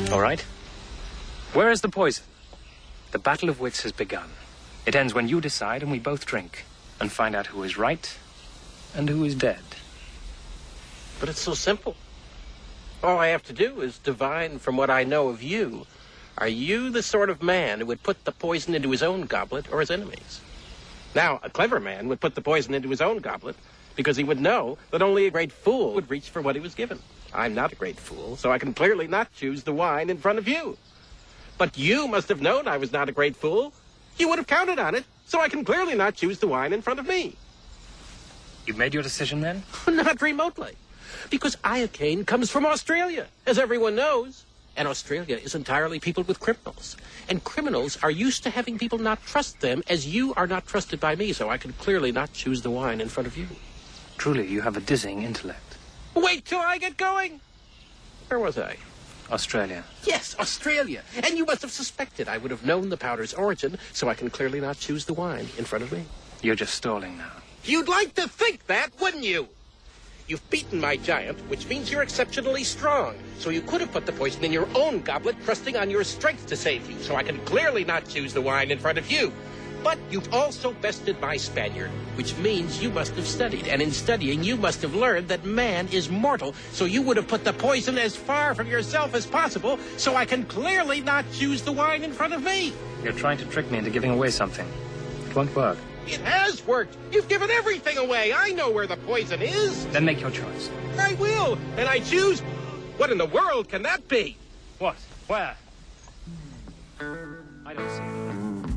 All right. Where is the poison? The battle of wits has begun. It ends when you decide and we both drink and find out who is right and who is dead. But it's so simple. All I have to do is divine from what I know of you. Are you the sort of man who would put the poison into his own goblet or his enemy's? Now, a clever man would put the poison into his own goblet because he would know that only a great fool would reach for what he was given. I'm not a great fool, so I can clearly not choose the wine in front of you. But you must have known I was not a great fool. You would have counted on it, so I can clearly not choose the wine in front of me. You've made your decision then? Not remotely. Because iocane comes from Australia, as everyone knows. And Australia is entirely peopled with criminals. And criminals are used to having people not trust them, as you are not trusted by me, so I can clearly not choose the wine in front of you. Truly, you have a dizzying intellect. Wait till I get going. Where was I? Australia. Yes, Australia. And you must have suspected I would have known the powder's origin, so I can clearly not choose the wine in front of me. You're just stalling now. You'd like to think that, wouldn't you? You've beaten my giant, which means you're exceptionally strong. So you could have put the poison in your own goblet, trusting on your strength to save you, so I can clearly not choose the wine in front of you. But you've also bested my Spaniard, which means you must have studied. And in studying, you must have learned that man is mortal. So you would have put the poison as far from yourself as possible, so I can clearly not choose the wine in front of me. You're trying to trick me into giving away something. It won't work. It has worked. You've given everything away. I know where the poison is. Then make your choice. I will. And I choose... What in the world can that be? What? Where? I don't see it.